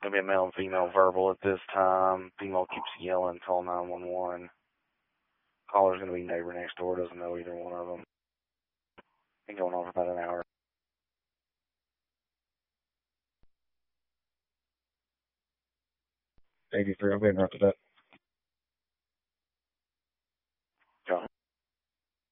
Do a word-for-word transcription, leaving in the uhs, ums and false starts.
Gonna be a male and female verbal at this time. Female keeps yelling, call nine one one. Caller's gonna be neighbor next door, doesn't know either one of them. Been going on for about an hour. eighty-three, I'll be interrupted that.